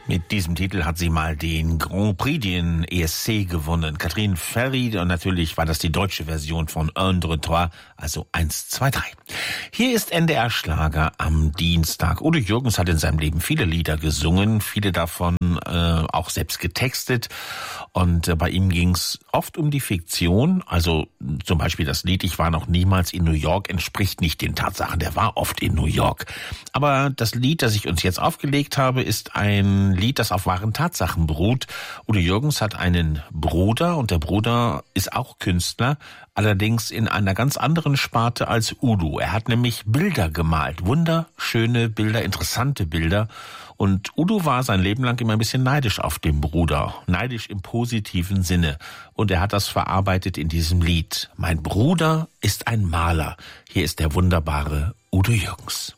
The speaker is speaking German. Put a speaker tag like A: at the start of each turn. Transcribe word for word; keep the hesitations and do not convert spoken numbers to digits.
A: Mit diesem Titel hat sie mal den Grand Prix, den E S C, gewonnen. Catherine Ferry, und natürlich war das die deutsche Version von Un, deux, trois, also eins, zwei, drei. Hier ist N D R Schlager am Dienstag. Udo Jürgens hat in seinem Leben viele Lieder gesungen, viele davon äh, auch selbst getextet. Und äh, bei ihm ging es oft um die Fiktion. Also zum Beispiel das Lied Ich war noch niemals in New York entspricht nicht den Tatsachen. Der war oft in New York. Aber das Lied, das ich uns jetzt aufgelegt habe, ist ein Lied, das auf wahren Tatsachen beruht. Udo Jürgens hat einen Bruder und der Bruder ist auch Künstler, allerdings in einer ganz anderen Sparte als Udo. Er hat nämlich Bilder gemalt, wunderschöne Bilder, interessante Bilder. Und Udo war sein Leben lang immer ein bisschen neidisch auf den Bruder, neidisch im positiven Sinne. Und er hat das verarbeitet in diesem Lied. Mein Bruder ist ein Maler. Hier ist der wunderbare Udo Jürgens.